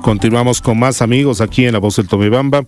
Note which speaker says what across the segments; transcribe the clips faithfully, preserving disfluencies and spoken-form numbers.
Speaker 1: Continuamos con más amigos aquí en La Voz del Tomebamba.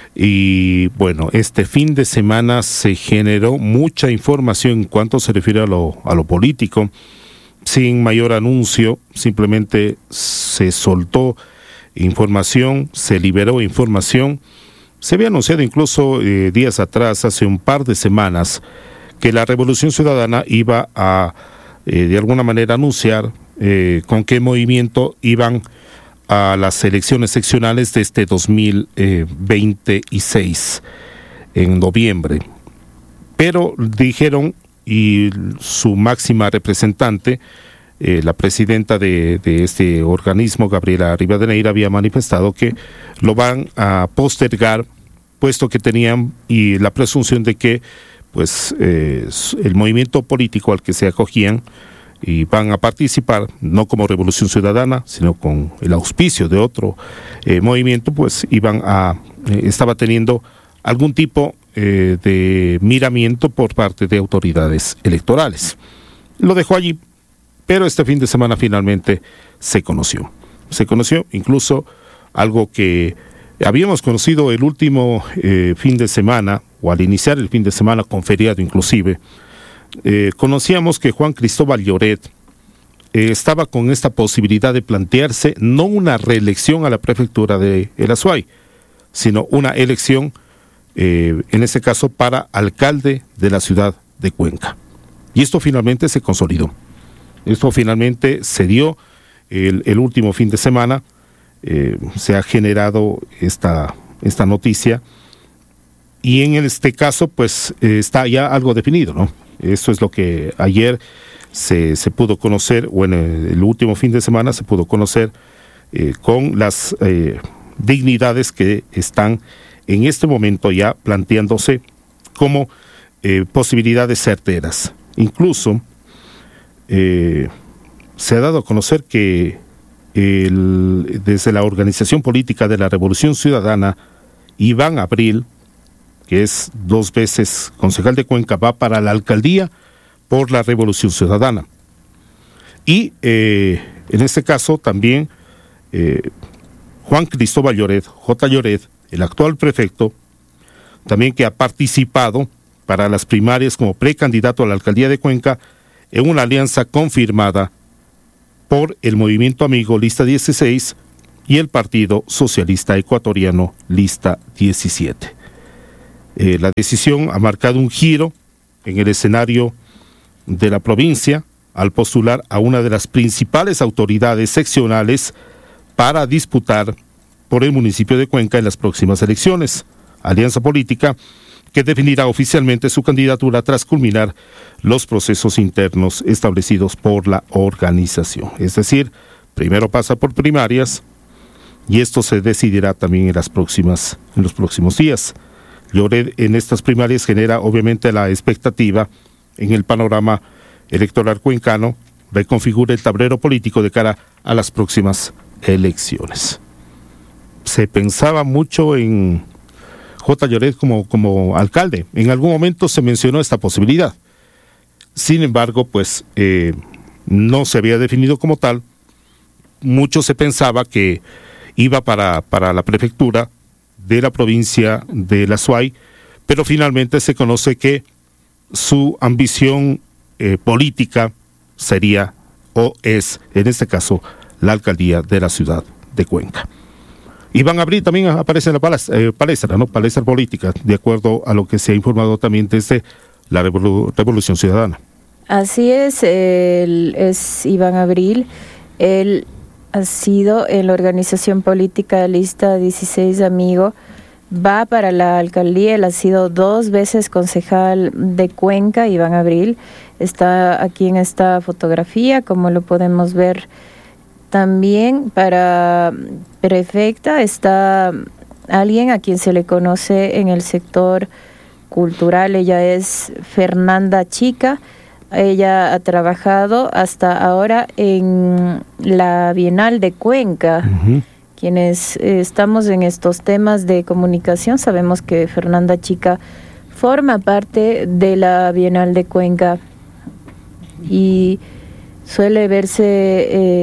Speaker 1: Y bueno, este fin de semana se generó mucha información en cuanto se refiere a lo, a lo político, sin mayor anuncio, simplemente se soltó información, se liberó información. Se había anunciado incluso eh, días atrás, hace un par de semanas, que la Revolución Ciudadana iba a, eh, de alguna manera, anunciar eh, con qué movimiento iban a las elecciones seccionales de este dos mil veintiséis, en noviembre. Pero dijeron, y su máxima representante, eh, la presidenta de, de este organismo, Gabriela Rivadeneira, había manifestado que lo van a postergar, puesto que tenían y la presunción de que pues eh, el movimiento político al que se acogían y van a participar, no como Revolución Ciudadana, sino con el auspicio de otro eh, movimiento, pues iban a, eh, estaba teniendo algún tipo eh, de miramiento por parte de autoridades electorales. Lo dejó allí, pero este fin de semana finalmente se conoció. Se conoció incluso algo que habíamos conocido el último eh, fin de semana, o al iniciar el fin de semana con feriado inclusive. Eh, conocíamos que Juan Cristóbal Lloret eh, estaba con esta posibilidad de plantearse no una reelección a la prefectura de El Azuay, sino una elección, eh, en este caso, para alcalde de la ciudad de Cuenca. Y esto finalmente se consolidó. Esto finalmente se dio el, el último fin de semana. Eh, se ha generado esta, esta noticia. Y en este caso, pues, eh, está ya algo definido, ¿no? Eso es lo que ayer se, se pudo conocer, o en el, el último fin de semana se pudo conocer eh, con las eh, dignidades que están en este momento ya planteándose como eh, posibilidades certeras. Incluso eh, se ha dado a conocer que el, desde la organización política de la Revolución Ciudadana, Iván Abril, que es dos veces concejal de Cuenca, va para la alcaldía por la Revolución Ciudadana. Y eh, en este caso también eh, Juan Cristóbal Lloret, J. Lloret, el actual prefecto, también que ha participado para las primarias como precandidato a la alcaldía de Cuenca en una alianza confirmada por el Movimiento Amigo Lista dieciséis y el Partido Socialista Ecuatoriano Lista diecisiete. Eh, la decisión ha marcado un giro en el escenario de la provincia al postular a una de las principales autoridades seccionales para disputar por el municipio de Cuenca en las próximas elecciones. Alianza política que definirá oficialmente su candidatura tras culminar los procesos internos establecidos por la organización. Es decir, primero pasa por primarias y esto se decidirá también en las próximas, en los próximos días. Lloret en estas primarias genera obviamente la expectativa en el panorama electoral cuencano, reconfigura el tablero político de cara a las próximas elecciones. Se pensaba mucho en J. Lloret como, como alcalde. En algún momento se mencionó esta posibilidad. Sin embargo, pues eh, no se había definido como tal. Mucho se pensaba que iba para, para la prefectura de la provincia de El Azuay, pero finalmente se conoce que su ambición eh, política sería o es, en este caso, la alcaldía de la ciudad de Cuenca. Iván Abril también aparece en la palestra, eh, palestra, ¿no? Palestra política, de acuerdo a lo que se ha informado también desde la Revolu- Revolución Ciudadana.
Speaker 2: Así es, él es Iván Abril. Él ha sido en la organización política Lista dieciséis Amigo, va para la alcaldía. Él ha sido dos veces concejal de Cuenca. Iván Abril está aquí en esta fotografía, como lo podemos ver. También para prefecta está alguien a quien se le conoce en el sector cultural. Ella es Fernanda Chica. Ella ha trabajado hasta ahora en la Bienal de Cuenca. Uh-huh. Quienes eh, estamos en estos temas de comunicación sabemos que Fernanda Chica forma parte de la Bienal de Cuenca y suele verse eh,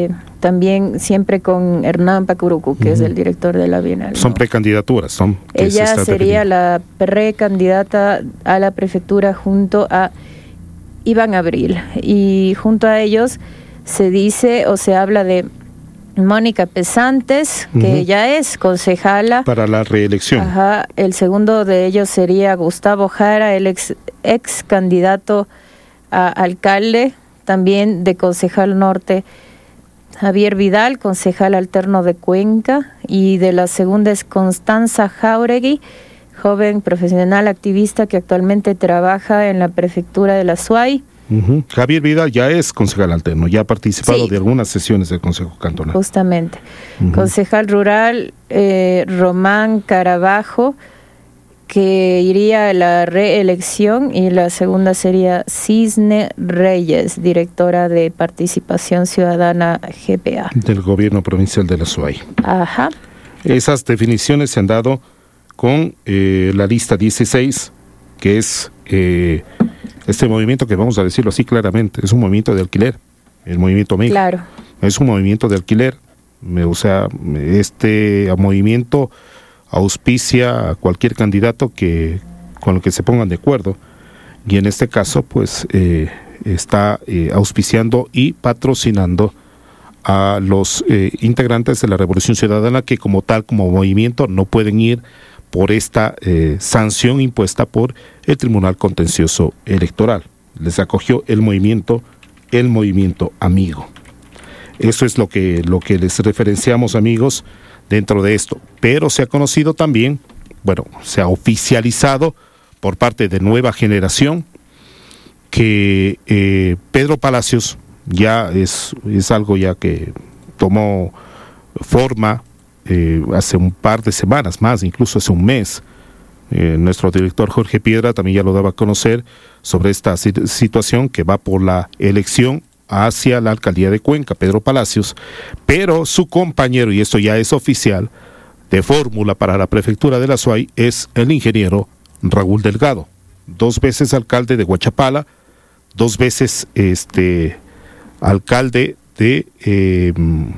Speaker 2: también siempre con Hernán Pacurucu, que uh-huh. es el director de la Bienal.
Speaker 1: Son ¿no? precandidaturas, son.
Speaker 2: Ella se sería definiendo. la precandidata a la prefectura junto a Iván Abril, y junto a ellos se dice o se habla de Mónica Pesantes, que uh-huh. ya es concejala.
Speaker 1: Para la reelección.
Speaker 2: Ajá. El segundo de ellos sería Gustavo Jara, el ex, ex candidato a alcalde, también de Concejal Norte. Javier Vidal, concejal alterno de Cuenca, y de la segunda es Constanza Jauregui, joven profesional activista que actualmente trabaja en la prefectura de la Suay.
Speaker 1: Uh-huh. Javier Vidal ya es concejal alterno, ya ha participado
Speaker 2: sí.
Speaker 1: de algunas sesiones del Consejo Cantonal.
Speaker 2: Justamente.
Speaker 1: Uh-huh.
Speaker 2: Concejal rural, eh, Román Carabajo, que iría a la reelección, y la segunda sería Cisne Reyes, directora de Participación Ciudadana G P A.
Speaker 1: Del gobierno provincial de la Suay.
Speaker 2: Ajá.
Speaker 1: Esas definiciones se han dado con eh, la lista dieciséis, que es eh, este movimiento que vamos a decirlo así claramente, es un movimiento de alquiler, el movimiento Amigo.
Speaker 2: Claro.
Speaker 1: Es un movimiento de alquiler, o sea, este movimiento auspicia a cualquier candidato que con el que se pongan de acuerdo, y en este caso pues eh, está eh, auspiciando y patrocinando a los eh, integrantes de la Revolución Ciudadana, que como tal, como movimiento, no pueden ir por esta eh, sanción impuesta por el Tribunal Contencioso Electoral. Les acogió el movimiento, el movimiento Amigo. Eso es lo que, lo que les referenciamos, amigos, dentro de esto. Pero se ha conocido también, bueno, se ha oficializado por parte de Nueva Generación que eh, Pedro Palacios ya es, es algo ya que tomó forma eh, hace un par de semanas, más incluso hace un mes. Eh, nuestro director Jorge Piedra también ya lo daba a conocer sobre esta situación, que va por la elección hacia la alcaldía de Cuenca, Pedro Palacios, pero su compañero, y esto ya es oficial, de fórmula para la prefectura de la Suay, es el ingeniero Raúl Delgado, dos veces alcalde de Huachapala, dos veces este alcalde de, eh,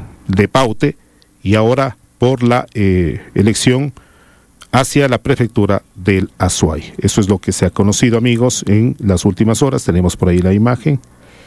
Speaker 1: de Paute, y ahora por la eh, elección hacia la prefectura del Azuay. Eso es lo que se ha conocido, amigos, en las últimas horas. Tenemos por ahí la imagen.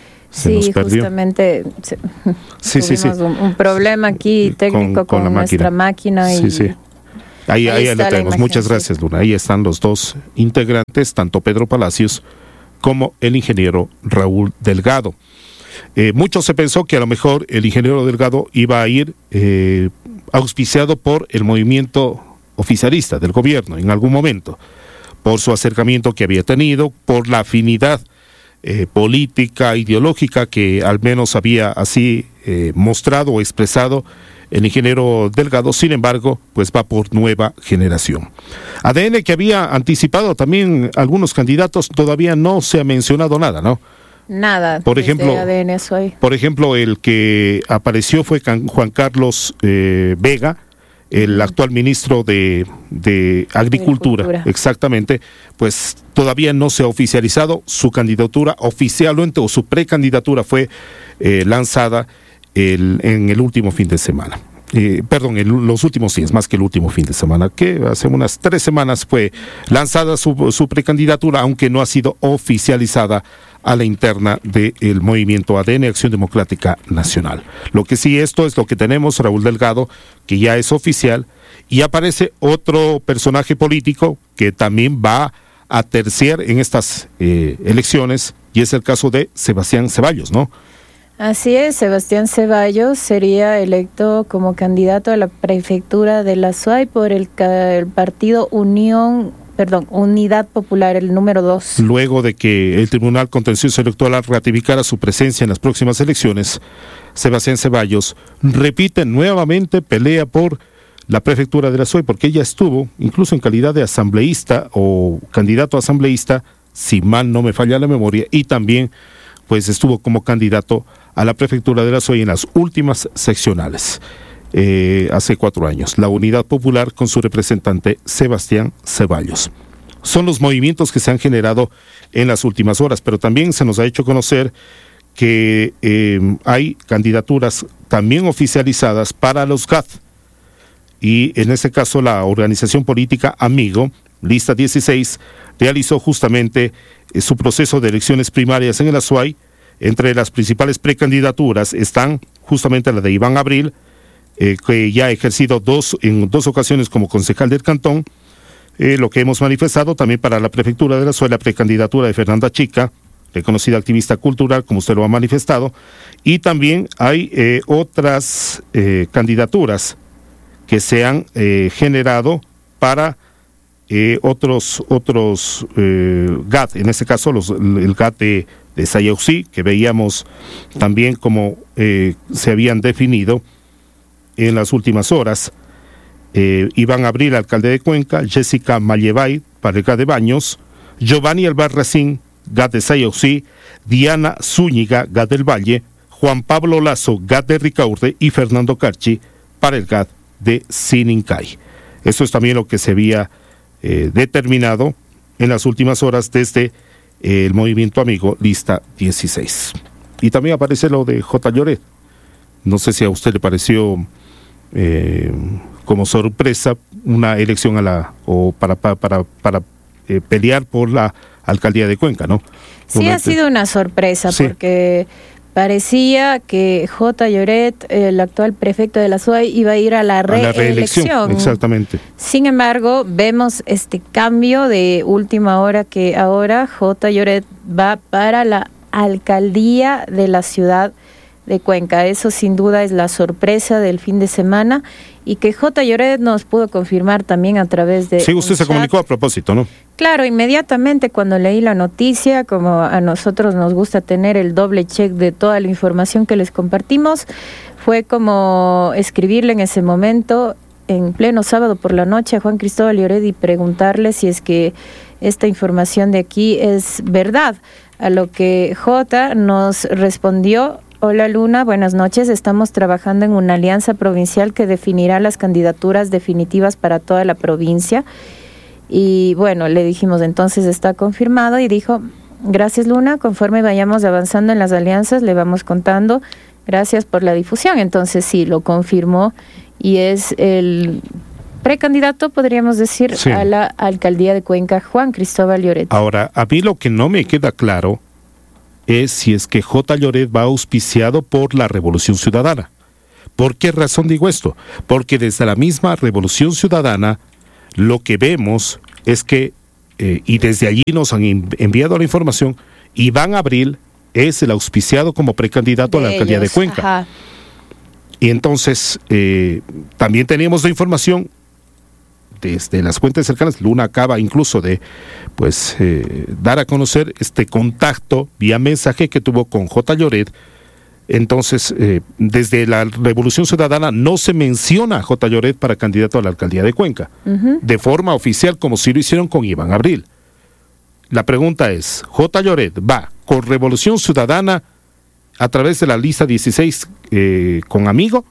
Speaker 1: Se
Speaker 2: sí, justamente se, sí, sí, sí. Un, un problema aquí técnico con, con, con nuestra máquina. máquina y
Speaker 1: sí, sí. Ahí, ahí, ahí la tenemos. Imagen, Muchas gracias, sí. Luna. Ahí están los dos integrantes, tanto Pedro Palacios como el ingeniero Raúl Delgado. Eh, mucho se pensó que a lo mejor el ingeniero Delgado iba a ir eh, auspiciado por el movimiento oficialista del gobierno en algún momento, por su acercamiento que había tenido, por la afinidad eh, política, ideológica que al menos había así eh, mostrado o expresado el ingeniero Delgado. Sin embargo, pues va por Nueva Generación. A D N, que había anticipado también algunos candidatos, todavía no se ha mencionado nada, ¿no?
Speaker 2: Nada.
Speaker 1: Por ejemplo,
Speaker 2: A D N soy.
Speaker 1: por ejemplo, el que apareció fue Juan Carlos eh, Vega, el actual ministro de, de Agricultura, Agricultura, exactamente, pues todavía no se ha oficializado. Su candidatura oficialmente o su precandidatura fue eh, lanzada el, en el último fin de semana. Eh, perdón, en los últimos días, más que el último fin de semana, que hace unas tres semanas fue lanzada su, su precandidatura, aunque no ha sido oficializada a la interna del movimiento A D N, Acción Democrática Nacional. Lo que sí, esto es lo que tenemos, Raúl Delgado, que ya es oficial, y aparece otro personaje político que también va a terciar en estas eh, elecciones, y es el caso de Sebastián Ceballos, ¿no?
Speaker 2: Así es, Sebastián Ceballos sería electo como candidato a la prefectura de la Suay por el, el partido Unión Perdón, Unidad Popular, el número dos.
Speaker 1: Luego de que el Tribunal Contencioso Electoral ratificara su presencia en las próximas elecciones, Sebastián Ceballos repite nuevamente pelea por la prefectura de la Suay, porque ella estuvo, incluso en calidad de asambleísta o candidato a asambleísta, si mal no me falla la memoria, y también pues estuvo como candidato a la prefectura de la Suay en las últimas seccionales. Eh, hace cuatro años, la Unidad Popular con su representante Sebastián Ceballos. Son los movimientos que se han generado en las últimas horas, pero también se nos ha hecho conocer que eh, hay candidaturas también oficializadas para los G A T. Y en este caso la organización política Amigo, lista dieciséis, realizó justamente eh, su proceso de elecciones primarias en el Azuay. Entre las principales precandidaturas están justamente la de Iván Abril, eh, que ya ha ejercido dos, en dos ocasiones como concejal del cantón. Eh, lo que hemos manifestado también para la prefectura de la Azuay, la precandidatura de Fernanda Chica, reconocida activista cultural, como usted lo ha manifestado. Y también hay eh, otras eh, candidaturas que se han eh, generado para eh, otros otros eh, G A T, en este caso los, el G A T de, de Sayausí, que veíamos también como eh, se habían definido en las últimas horas. eh, Iván Abril, alcalde de Cuenca; Jessica Mallevay, para el G A T de Baños; Giovanni Albarracín, G A T de Sayausí; Diana Zúñiga, G A T del Valle; Juan Pablo Lazo, G A T de Ricaurte; y Fernando Carchi, para el G A T de Sinincay. Eso es también lo que se había eh, determinado en las últimas horas desde eh, el movimiento Amigo, lista dieciséis. Y también aparece lo de J. Lloret. No sé si a usted le pareció eh, como sorpresa una elección a la o para para para, para eh, pelear por la alcaldía de Cuenca, ¿no?
Speaker 2: Sí, una, ha sido una sorpresa, sí, porque parecía que J. Lloret, el actual prefecto de la Azuay, iba a ir a la reelección. A la reelección,
Speaker 1: exactamente.
Speaker 2: Sin embargo, vemos este cambio de última hora, que ahora J. Lloret va para la alcaldía de la ciudad de Cuenca. Eso sin duda es la sorpresa del fin de semana, y que J. Lloret nos pudo confirmar también a través de...
Speaker 1: Sí, usted se comunicó a propósito, ¿no?
Speaker 2: Claro, inmediatamente cuando leí la noticia, como a nosotros nos gusta tener el doble check de toda la información que les compartimos, fue como escribirle en ese momento, en pleno sábado por la noche, a Juan Cristóbal Lloret y preguntarle si es que esta información de aquí es verdad. A lo que J nos respondió: hola Luna, buenas noches. Estamos trabajando en una alianza provincial que definirá las candidaturas definitivas para toda la provincia. Y bueno, le dijimos, entonces está confirmado, y dijo: gracias Luna, conforme vayamos avanzando en las alianzas le vamos contando, gracias por la difusión. Entonces sí, lo confirmó, y es el precandidato, podríamos decir, sí, a la alcaldía de Cuenca, Juan Cristóbal Lloret.
Speaker 1: Ahora, a mí lo que no me queda claro es si es que J. Lloret va auspiciado por la Revolución Ciudadana. ¿Por qué razón digo esto? Porque desde la misma Revolución Ciudadana lo que vemos es que, eh, y desde allí nos han enviado la información, Iván Abril es el auspiciado como precandidato de a la alcaldía ellos. de Cuenca. Ajá. Y entonces eh, también teníamos la información desde las fuentes cercanas. Luna acaba incluso de pues eh, dar a conocer este contacto vía mensaje que tuvo con J. Lloret. Entonces, eh, desde la Revolución Ciudadana no se menciona a J. Lloret para candidato a la alcaldía de Cuenca, uh-huh, de forma oficial, como si lo hicieron con Iván Abril. La pregunta es, ¿J. Lloret va con Revolución Ciudadana a través de la lista dieciséis eh, con Amigo,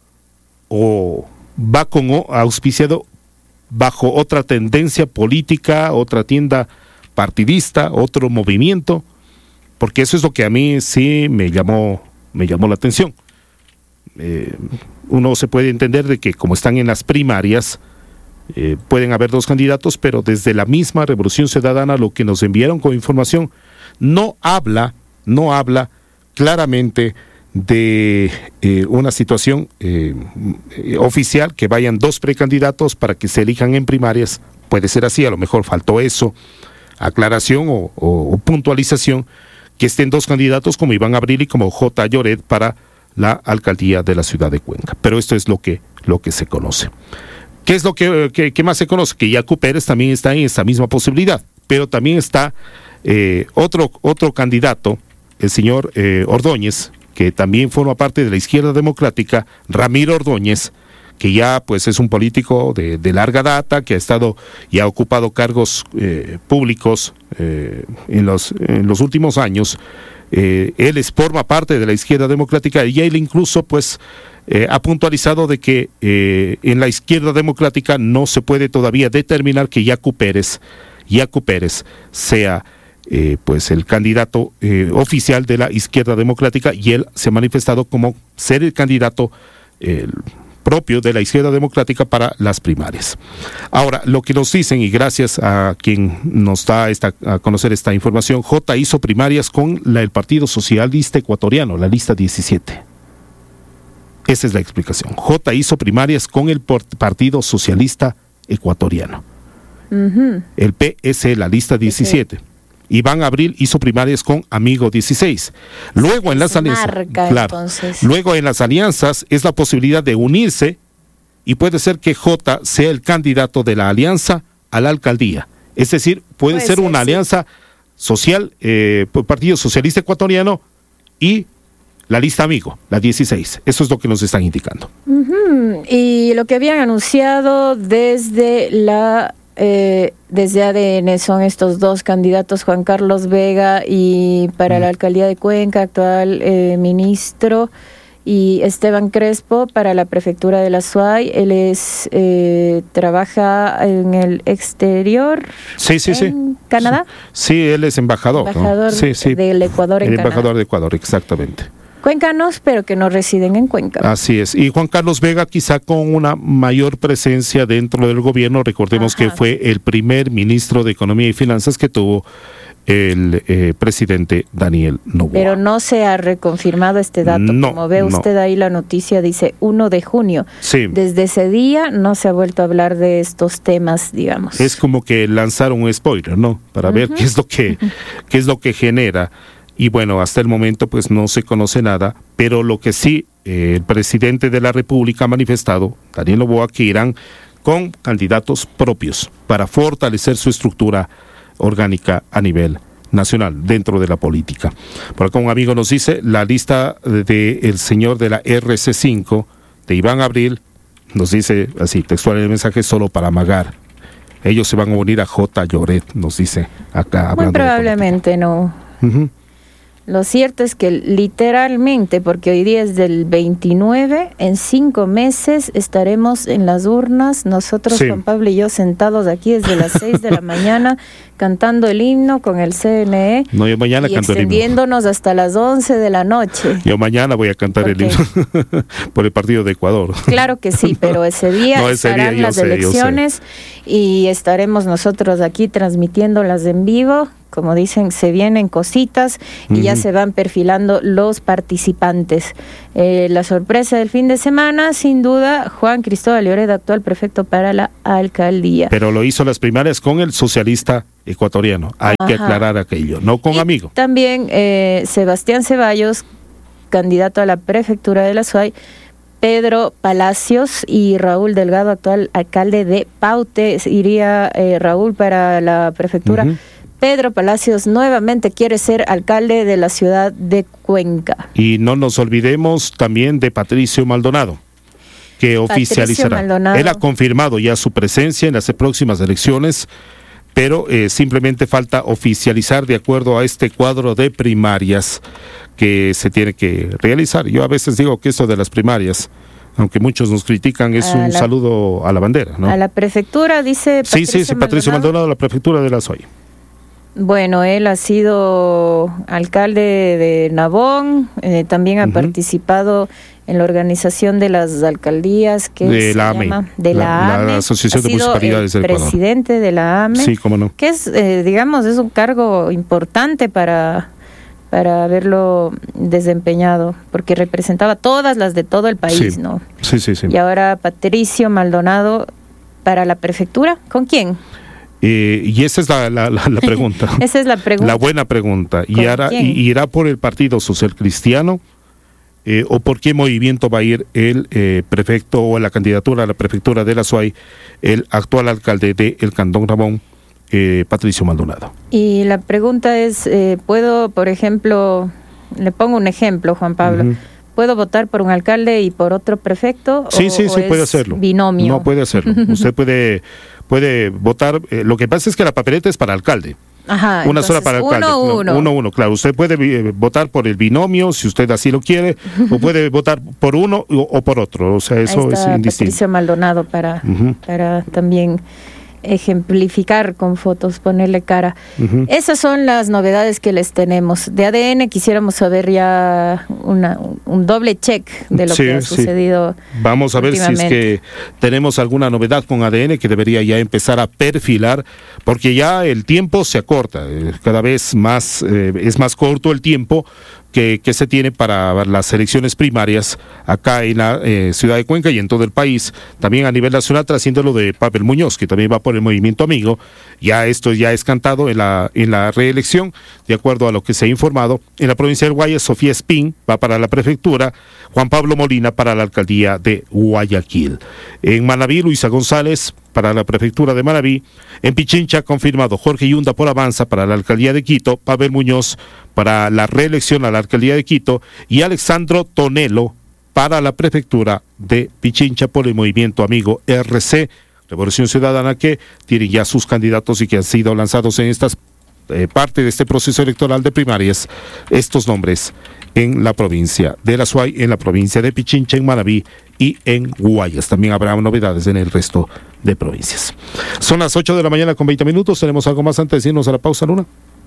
Speaker 1: o va con auspiciado bajo otra tendencia política, otra tienda partidista, otro movimiento? Porque eso es lo que a mí sí me llamó me llamó la atención. Eh, uno se puede entender de que como están en las primarias, eh, pueden haber dos candidatos, pero desde la misma Revolución Ciudadana lo que nos enviaron con información no habla, no habla claramente de eh, una situación eh, oficial, que vayan dos precandidatos para que se elijan en primarias. Puede ser así, a lo mejor faltó eso, aclaración o, o, o puntualización, que estén dos candidatos como Iván Abril y como J. Lloret para la alcaldía de la ciudad de Cuenca. Pero esto es lo que, lo que se conoce. ¿Qué es lo que, que, que más se conoce? Que Yacu Pérez también está en esta misma posibilidad, pero también está eh, otro, otro candidato, el señor eh, Ordóñez, que también forma parte de la izquierda democrática, Ramiro Ordóñez, que ya pues es un político de, de larga data, que ha estado y ha ocupado cargos eh, públicos eh, en, los, en los últimos años. Eh, él es, forma parte de la izquierda democrática, y él incluso pues eh, ha puntualizado de que eh, en la izquierda democrática no se puede todavía determinar que Yacu Pérez, Yacu Pérez sea eh, pues el candidato eh, oficial de la izquierda democrática, y él se ha manifestado como ser el candidato eh, propio de la izquierda democrática para las primarias. Ahora, lo que nos dicen, y gracias a quien nos da esta, a conocer esta información, J hizo primarias con la, el Partido Socialista Ecuatoriano, la lista diecisiete. Esa es la explicación. J hizo primarias con el Partido Socialista Ecuatoriano. Uh-huh. El P S, la lista diecisiete. Okay. Iván Abril hizo primarias con Amigo dieciséis. Luego en las alianzas, claro, luego en las alianzas es la posibilidad de unirse y puede ser que J sea el candidato de la alianza a la alcaldía. Es decir, puede, puede ser, ser una sí. alianza social, eh, Partido Socialista Ecuatoriano y la lista Amigo, la dieciséis. Eso es lo que nos están indicando.
Speaker 2: Uh-huh. Y lo que habían anunciado desde la Eh, desde A D N son estos dos candidatos, Juan Carlos Vega y para mm. la alcaldía de Cuenca, actual eh, ministro, y Esteban Crespo para la prefectura de la S U A Y. Él es eh, trabaja en el exterior,
Speaker 1: sí, sí,
Speaker 2: en
Speaker 1: sí.
Speaker 2: Canadá.
Speaker 1: Sí, él es embajador,
Speaker 2: embajador
Speaker 1: ¿no? sí, sí.
Speaker 2: del Ecuador en
Speaker 1: el
Speaker 2: Canadá.
Speaker 1: embajador de Ecuador, exactamente.
Speaker 2: Cuencanos, pero que no residen en Cuenca.
Speaker 1: Así es. Y Juan Carlos Vega quizá con una mayor presencia dentro del gobierno. Recordemos Ajá. que fue el primer ministro de Economía y Finanzas que tuvo el eh, presidente Daniel Noboa.
Speaker 2: Pero no se ha reconfirmado este dato.
Speaker 1: No,
Speaker 2: Como ve usted no. ahí la noticia, dice uno de junio.
Speaker 1: Sí.
Speaker 2: Desde ese día no se ha vuelto a hablar de estos temas, digamos.
Speaker 1: Es como que lanzaron un spoiler, ¿no? Para uh-huh. ver qué es lo que, qué es lo que genera. Y bueno, hasta el momento pues no se conoce nada, pero lo que sí eh, el presidente de la República ha manifestado, Daniel Noboa, que irán con candidatos propios para fortalecer su estructura orgánica a nivel nacional dentro de la política. Por acá un amigo nos dice, la lista del de señor de la R C cinco, de Iván Abril, nos dice así, textual en el mensaje, solo para amagar. Ellos se van a unir a J. Lloret, nos dice acá.
Speaker 2: Muy probablemente no. Uh-huh. Lo cierto es que literalmente, porque hoy día es del veintinueve, en cinco meses estaremos en las urnas, nosotros, sí. Juan Pablo y yo, sentados aquí desde las seis de la mañana, cantando el himno con el C N E.
Speaker 1: No, yo mañana
Speaker 2: y
Speaker 1: canto
Speaker 2: extendiéndonos
Speaker 1: el himno.
Speaker 2: hasta las once de la noche.
Speaker 1: Yo mañana voy a cantar okay. el himno por el partido de Ecuador.
Speaker 2: Claro que sí, pero ese día no, ese estarán día las sé, elecciones y estaremos nosotros aquí transmitiéndolas en vivo. Como dicen, se vienen cositas y uh-huh. ya se van perfilando los participantes. Eh, la sorpresa del fin de semana, sin duda, Juan Cristóbal Lloret, actual prefecto para la alcaldía.
Speaker 1: Pero lo hizo las primarias con el socialista ecuatoriano. Hay Ajá. que aclarar aquello, no con
Speaker 2: y
Speaker 1: Amigo.
Speaker 2: También eh, Sebastián Ceballos, candidato a la prefectura de la S U A Y, Pedro Palacios y Raúl Delgado, actual alcalde de Paute. Iría eh, Raúl para la prefectura. Uh-huh. Pedro Palacios nuevamente quiere ser alcalde de la ciudad de Cuenca.
Speaker 1: Y no nos olvidemos también de Patricio Maldonado, que Patricio oficializará. Maldonado. Él ha confirmado ya su presencia en las próximas elecciones, pero eh, simplemente falta oficializar de acuerdo a este cuadro de primarias que se tiene que realizar. Yo a veces digo que eso de las primarias, aunque muchos nos critican, es a un la, saludo a la bandera, ¿no?
Speaker 2: A la prefectura, dice
Speaker 1: Patricio Sí, sí, sí, Patricio Maldonado, Maldonado a la prefectura de la S U A Y.
Speaker 2: Bueno, él ha sido alcalde de Nabón, eh, también ha uh-huh. participado en la organización de las alcaldías que
Speaker 1: de
Speaker 2: se
Speaker 1: la AME,
Speaker 2: llama de la, la AME,
Speaker 1: la Asociación
Speaker 2: ha
Speaker 1: de Municipalidades del Ecuador.
Speaker 2: Presidente de la AME,
Speaker 1: sí, cómo no,
Speaker 2: que es, eh, digamos, es un cargo importante para para haberlo desempeñado, porque representaba todas las de todo el país,
Speaker 1: sí.
Speaker 2: ¿no?
Speaker 1: Sí, sí, sí.
Speaker 2: Y ahora Patricio Maldonado para la prefectura, ¿con quién?
Speaker 1: Eh, y esa es la, la, la, la pregunta.
Speaker 2: Esa es la pregunta.
Speaker 1: La buena pregunta. ¿Y hará, y, ¿Irá por el Partido Social Cristiano eh, o por qué movimiento va a ir el eh, prefecto o la candidatura a la prefectura de la S U A Y, el actual alcalde de El Cantón Nabón, eh, Patricio Maldonado?
Speaker 2: Y la pregunta es, eh, ¿puedo, por ejemplo, le pongo un ejemplo, Juan Pablo, uh-huh. ¿puedo votar por un alcalde y por otro prefecto?
Speaker 1: Sí,
Speaker 2: o,
Speaker 1: sí, sí,
Speaker 2: o
Speaker 1: puede
Speaker 2: es
Speaker 1: hacerlo.
Speaker 2: Binomio.
Speaker 1: No, puede hacerlo. Usted puede... puede votar, eh, lo que pasa es que la papeleta es para alcalde.
Speaker 2: Ajá,
Speaker 1: una sola para alcalde.
Speaker 2: Uno, uno.
Speaker 1: Uno, uno, claro. Usted puede eh, votar por el binomio, si usted así lo quiere, o puede votar por uno o, o por otro. O sea, eso
Speaker 2: Ahí está
Speaker 1: es indistinto.
Speaker 2: Patricio Maldonado para, uh-huh. para también ejemplificar con fotos, ponerle cara. Uh-huh. Esas son las novedades que les tenemos. De A D N quisiéramos saber ya una, un doble check de lo sí, que ha sucedido.
Speaker 1: Sí. Vamos a ver si es que tenemos alguna novedad con A D N que debería ya empezar a perfilar, porque ya el tiempo se acorta, cada vez más eh, es más corto el tiempo Que, que se tiene para las elecciones primarias acá en la eh, ciudad de Cuenca y en todo el país, también a nivel nacional, trasciende lo de Pavel Muñoz, que también va por el Movimiento Amigo. Ya esto ya es cantado en la, en la reelección, de acuerdo a lo que se ha informado. En la provincia del Guayas, Sofía Espín va para la prefectura, Juan Pablo Molina para la alcaldía de Guayaquil. En Manabí, Luisa González para la prefectura de Manabí. En Pichincha, confirmado Jorge Yunda por Avanza para la alcaldía de Quito, Pavel Muñoz para la reelección a la alcaldía de Quito y Alexandro Tonelo para la prefectura de Pichincha por el Movimiento Amigo R C, Revolución Ciudadana, que tienen ya sus candidatos y que han sido lanzados en estas eh, parte de este proceso electoral de primarias, estos nombres en la provincia de La Suay, en la provincia de Pichincha, en Manabí y en Guayas. También habrá novedades en el resto de provincias. Son las ocho de la mañana con veinte minutos. ¿Tenemos algo más antes de irnos a la pausa, Luna?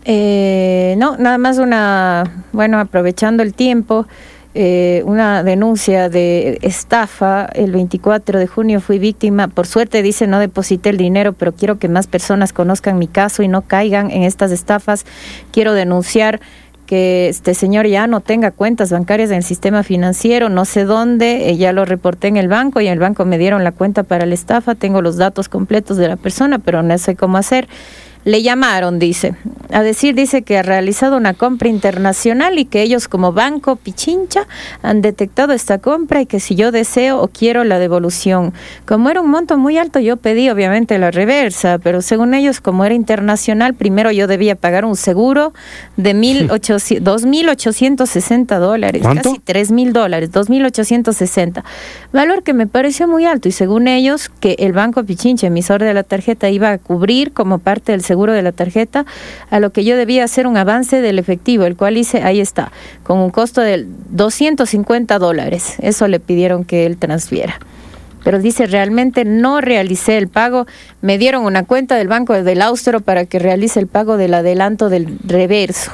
Speaker 2: Eh, no, nada más una, bueno, aprovechando el tiempo, eh, una denuncia de estafa. El veinticuatro de junio fui víctima, por suerte dice no deposité el dinero, pero quiero que más personas conozcan mi caso y no caigan en estas estafas. Quiero denunciar que este señor ya no tenga cuentas bancarias en el sistema financiero, no sé dónde, eh, ya lo reporté en el banco y en el banco me dieron la cuenta para la estafa, tengo los datos completos de la persona, pero no sé cómo hacer. Le llamaron, dice, a decir, dice que ha realizado una compra internacional y que ellos como Banco Pichincha han detectado esta compra y que si yo deseo o quiero la devolución. Como era un monto muy alto, yo pedí obviamente la reversa, pero según ellos, como era internacional, primero yo debía pagar un seguro de dos mil ochocientos sesenta dólares,
Speaker 1: ¿cuánto?
Speaker 2: Casi tres mil dólares, dos mil ochocientos sesenta, valor que me pareció muy alto y según ellos, que el Banco Pichincha, emisor de la tarjeta, iba a cubrir como parte del seguro seguro de la tarjeta, a lo que yo debía hacer un avance del efectivo, el cual hice, ahí está, con un costo de doscientos cincuenta dólares. Eso le pidieron que él transfiera. Pero dice, realmente no realicé el pago, me dieron una cuenta del Banco del Austro para que realice el pago del adelanto del reverso.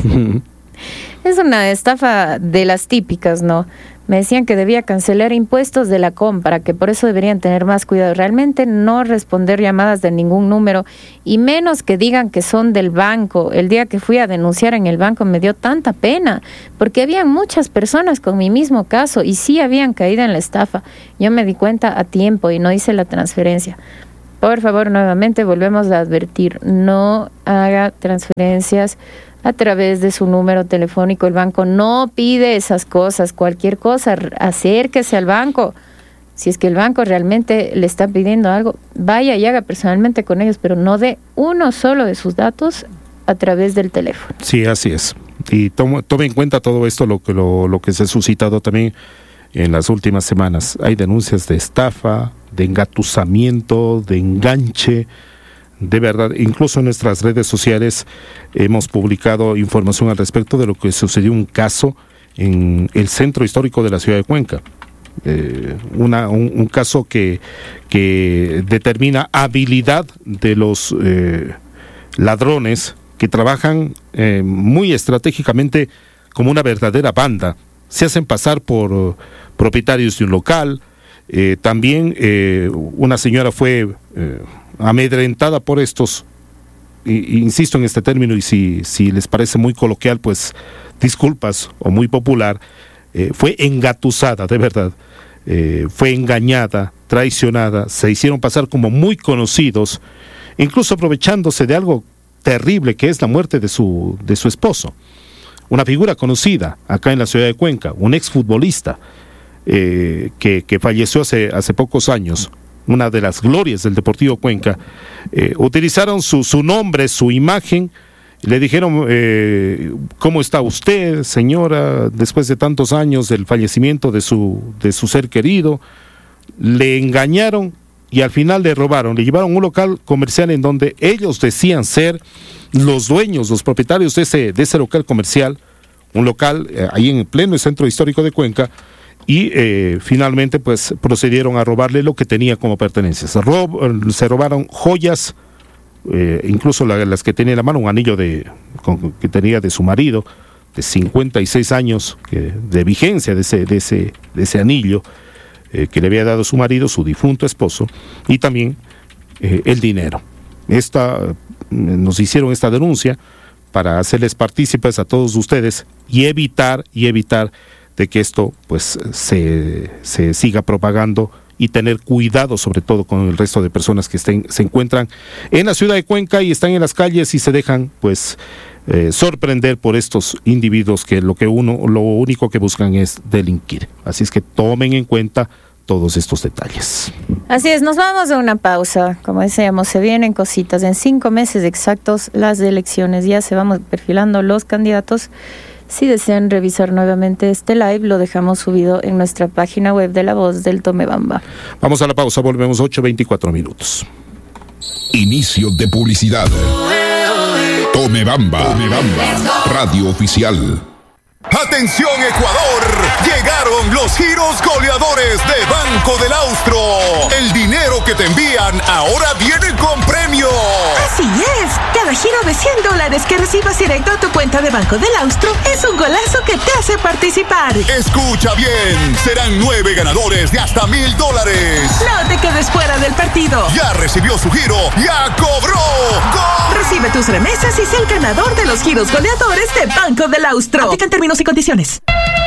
Speaker 2: Es una estafa de las típicas, ¿no? Me decían que debía cancelar impuestos de la compra, que por eso deberían tener más cuidado. Realmente no responder llamadas de ningún número, y menos que digan que son del banco. El día que fui a denunciar en el banco me dio tanta pena, porque habían muchas personas con mi mismo caso y sí habían caído en la estafa. Yo me di cuenta a tiempo y no hice la transferencia. Por favor, nuevamente volvemos a advertir, no haga transferencias a través de su número telefónico. El banco no pide esas cosas. Cualquier cosa, acérquese al banco. Si es que el banco realmente le está pidiendo algo, vaya y haga personalmente con ellos, pero no dé uno solo de sus datos a través del teléfono.
Speaker 1: Sí, así es. Y tome, tome en cuenta todo esto, lo que, lo, lo que se ha suscitado también en las últimas semanas. Hay denuncias de estafa, de engatusamiento, de enganche. De verdad, incluso en nuestras redes sociales hemos publicado información al respecto de lo que sucedió, un caso en el centro histórico de la ciudad de Cuenca. Eh, una, un, un caso que, que determina habilidad de los eh, ladrones que trabajan eh, muy estratégicamente como una verdadera banda. Se hacen pasar por uh, propietarios de un local. Eh, también eh, una señora fue eh, amedrentada por estos, y, insisto en este término, y si, si les parece muy coloquial, pues disculpas, o muy popular, eh, fue engatusada, de verdad, eh, fue engañada, traicionada, se hicieron pasar como muy conocidos, incluso aprovechándose de algo terrible que es la muerte de su, de su esposo, una figura conocida acá en la ciudad de Cuenca, un exfutbolista, Eh, que, que falleció hace, hace pocos años, una de las glorias del Deportivo Cuenca. Eh, utilizaron su, su nombre, su imagen, y le dijeron, eh, ¿cómo está usted, señora, después de tantos años del fallecimiento de su, de su ser querido? Le engañaron y al final le robaron, le llevaron a un local comercial en donde ellos decían ser los dueños, los propietarios de ese, de ese local comercial, un local eh, ahí en pleno centro histórico de Cuenca. y eh, finalmente pues procedieron a robarle lo que tenía como pertenencias. Rob, se robaron joyas, eh, incluso la, las que tenía en la mano, un anillo de, con, que tenía de su marido, de cincuenta y seis años que, de vigencia de ese, de ese, de ese anillo eh, que le había dado su marido, su difunto esposo, y también eh, el dinero. Esta, nos hicieron esta denuncia para hacerles partícipes a todos ustedes y evitar y evitar de que esto pues se, se siga propagando, y tener cuidado sobre todo con el resto de personas que estén, se encuentran en la ciudad de Cuenca y están en las calles y se dejan pues eh, sorprender por estos individuos que lo que uno, lo único que buscan es delinquir. Así es que tomen en cuenta todos estos detalles.
Speaker 2: Así es, nos vamos a una pausa. Como decíamos, se vienen cositas. En cinco meses exactos las elecciones, ya se van perfilando los candidatos. Si desean revisar nuevamente este live, lo dejamos subido en nuestra página web de La Voz del Tomebamba.
Speaker 1: Vamos a la pausa, volvemos ocho veinticuatro minutos.
Speaker 3: Inicio de publicidad. Tomebamba, Tomebamba, radio oficial. ¡Atención, Ecuador! Llegaron los giros goleadores de Banco del Austro. El dinero que te envían ahora viene con premio.
Speaker 4: Así es. Cada giro de cien dólares que recibas directo a tu cuenta de Banco del Austro es un golazo que te hace participar.
Speaker 3: Escucha bien. Serán nueve ganadores de hasta mil dólares.
Speaker 4: No te quedes fuera del partido.
Speaker 3: Ya recibió su giro. Ya cobró. ¡Gol!
Speaker 4: Recibe tus remesas y sé el ganador de los giros goleadores de Banco del Austro. Aplican términos y condiciones.